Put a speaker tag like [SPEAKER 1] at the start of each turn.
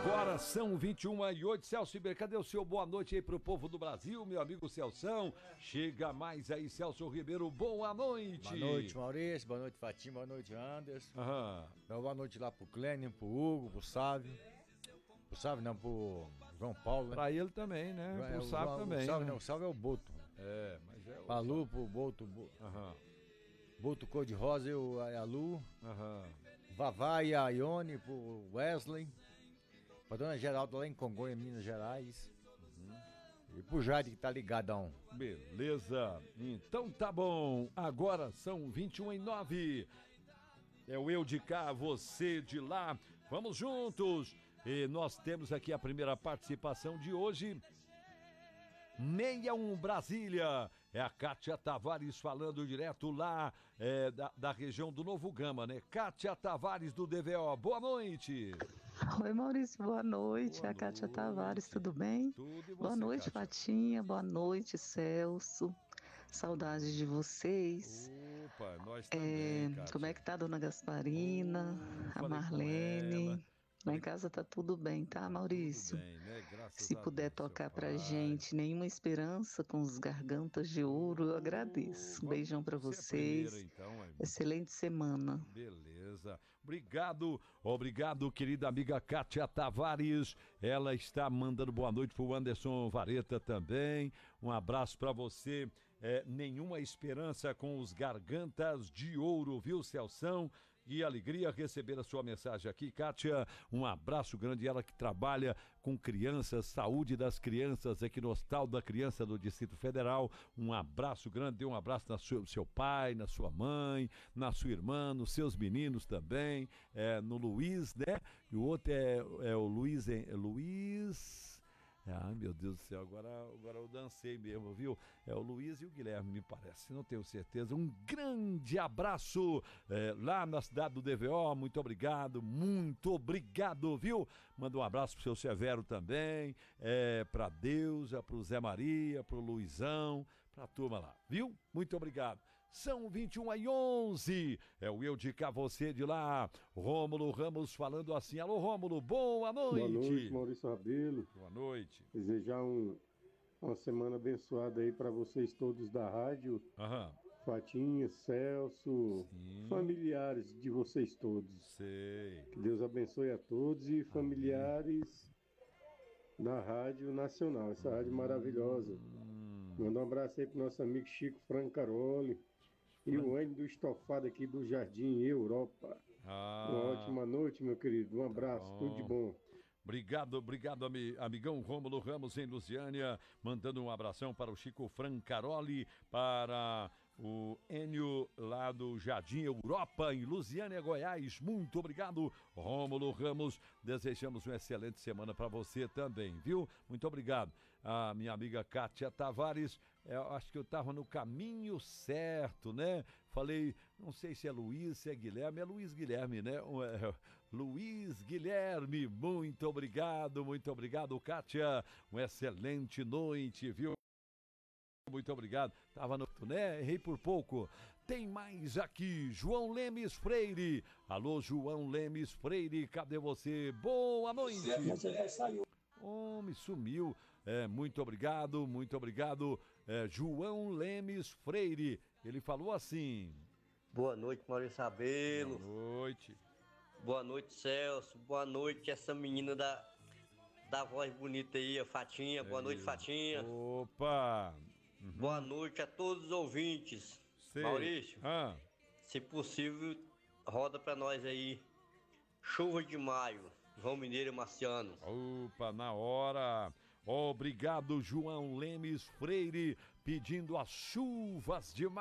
[SPEAKER 1] Agora são 21h08. Celso Ribeiro, cadê o seu boa noite aí pro povo do Brasil, meu amigo Celção? Chega mais aí, Celso Ribeiro, boa noite.
[SPEAKER 2] Boa noite, Maurício, boa noite, Fatinho, boa noite, Anderson. Boa noite lá pro Clênio, pro Hugo, pro Sávio. Pro Sávio não, pro João Paulo, né?
[SPEAKER 1] Pra ele também, né? Pro Sávio também.
[SPEAKER 2] O Sávio não, o Sávio é o Boto.
[SPEAKER 1] É, mas é o...
[SPEAKER 2] Palu, pro Boto, Boto Cor-de-Rosa e a Lu. Vavá e a Ione, pro Wesley. Pra Dona Geralda lá em Congonha, Minas Gerais. E pro Jade que tá ligadão.
[SPEAKER 1] Beleza, então tá bom. Agora são 21h09. É o eu de cá, você de lá. Vamos juntos. E nós temos aqui a primeira participação de hoje. 61 Brasília. É a Kátia Tavares falando direto lá da região do Novo Gama, né? Kátia Tavares do DVO, boa noite.
[SPEAKER 3] Oi, Maurício, boa noite. A Kátia Tavares, tudo bem?
[SPEAKER 1] Tudo e você,
[SPEAKER 3] boa noite,
[SPEAKER 1] Kátia?
[SPEAKER 3] Fatinha, boa noite, Celso. Saudades de vocês.
[SPEAKER 1] Opa, nós também, Kátia.
[SPEAKER 3] Como é que tá a Dona Gasparina, a Marlene? Lá em casa tá tudo bem, tá, Maurício?
[SPEAKER 1] Tudo bem, né? Graças
[SPEAKER 3] Se
[SPEAKER 1] a
[SPEAKER 3] puder
[SPEAKER 1] Deus,
[SPEAKER 3] tocar
[SPEAKER 1] seu
[SPEAKER 3] pra
[SPEAKER 1] pai.
[SPEAKER 3] gente Nenhuma Esperança com os Gargantas de Ouro, eu agradeço. Um beijão pra vocês.
[SPEAKER 1] Primeira, então,
[SPEAKER 3] Excelente semana.
[SPEAKER 1] Beleza. Obrigado, querida amiga Kátia Tavares. Ela está mandando boa noite pro Anderson Vareta também. Um abraço pra você. Nenhuma Esperança com os Gargantas de Ouro, viu, Celção? Que alegria receber a sua mensagem aqui, Kátia. Um abraço grande, ela que trabalha com crianças, saúde das crianças aqui no Hospital da Criança do Distrito Federal. Um abraço grande, dê um abraço no seu pai, na sua mãe, na sua irmã, nos seus meninos também, no Luiz, né? E o outro é o Luiz, Luiz... Ai, meu Deus do céu, agora eu dancei mesmo, viu? É o Luiz e o Guilherme, me parece, não tenho certeza. Um grande abraço lá na cidade do DVO, muito obrigado, viu? Manda um abraço pro seu Severo também, pra Deusa, pro Zé Maria, pro Luizão, pra turma lá, viu? Muito obrigado. São 21h11, é o eu de cá, você de lá. Rômulo Ramos falando assim. Alô, Rômulo, boa noite.
[SPEAKER 4] Boa noite, Maurício Rabelo.
[SPEAKER 1] Boa noite.
[SPEAKER 4] Desejar uma semana abençoada aí para vocês todos da rádio. Fatinha, Celso, familiares de vocês todos.
[SPEAKER 1] Sei.
[SPEAKER 4] Que Deus abençoe a todos e familiares da Rádio Nacional, essa rádio maravilhosa. Manda um abraço aí pro nosso amigo Chico Francaroli. E o Andy do Estofado aqui do Jardim Europa. Uma ótima noite, meu querido. Um abraço, tudo de bom.
[SPEAKER 1] Obrigado, amigão Rômulo Ramos em Lusiânia, mandando um abração para o Chico Francaroli, para o Enio lá do Jardim Europa, em Lusiânia, Goiás. Muito obrigado, Rômulo Ramos. Desejamos uma excelente semana para você também, viu? Muito obrigado. A minha amiga Kátia Tavares, eu acho que eu estava no caminho certo, né? Falei, não sei se é Luiz, se é Guilherme, é Luiz Guilherme, né? Luiz Guilherme, muito obrigado, Kátia. Uma excelente noite, viu? Muito obrigado. Tava né? Errei por pouco. Tem mais aqui, João Lemes Freire. Alô, João Lemes Freire, cadê você? Boa noite.
[SPEAKER 5] Você já saiu.
[SPEAKER 1] Me sumiu. Muito obrigado. João Lemes Freire. Ele falou assim.
[SPEAKER 5] Boa noite, Maurício Rabelo.
[SPEAKER 1] Boa noite.
[SPEAKER 5] Boa noite, Celso. Boa noite, essa menina da voz bonita aí, a Fatinha. Boa noite, Fatinha.
[SPEAKER 1] Opa!
[SPEAKER 5] Boa noite a todos os ouvintes.
[SPEAKER 1] Sei.
[SPEAKER 5] Maurício, se possível, roda pra nós aí Chuva de Maio, João Mineiro e Marciano.
[SPEAKER 1] Opa, na hora. Obrigado, João Lemes Freire, pedindo as chuvas de maio.